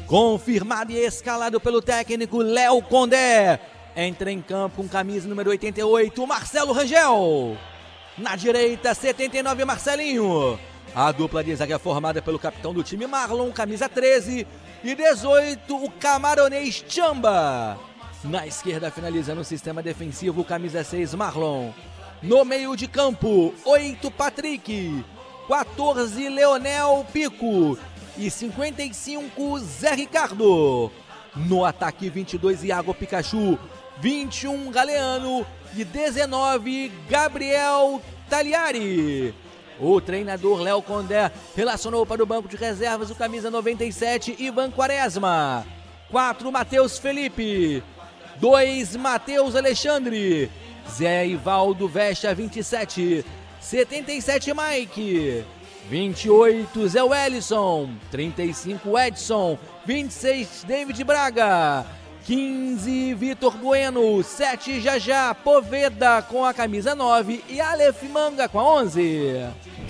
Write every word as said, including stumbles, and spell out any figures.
confirmado e escalado pelo técnico Léo Condé. Entra em campo com camisa número oitenta e oito, Marcelo Rangel. Na direita, setenta e nove, Marcelinho. A dupla de zaga é formada pelo capitão do time, Marlon, camisa treze, e dezoito, o camaronês Chamba. Na esquerda, finalizando o sistema defensivo, camisa seis, Marlon. No meio de campo, oito, Patrick, quatorze, Leonel Pico e cinquenta e cinco, Zé Ricardo. No ataque, vinte e dois, Iago Pikachu, vinte e um, Galeano e dezenove, Gabriel Tagliari. O treinador Léo Condé relacionou para o banco de reservas o camisa noventa e sete, Ivan Quaresma. quatro, Matheus Felipe. dois, Matheus Alexandre. Zé Ivaldo veste a vinte e sete. setenta e sete, Mike. vinte e oito, Zé Wellison. trinta e cinco, Edson. vinte e seis, David Braga. quinze, Vitor Bueno. sete, Jajá Poveda com a camisa nove e Aleph Manga com a onze.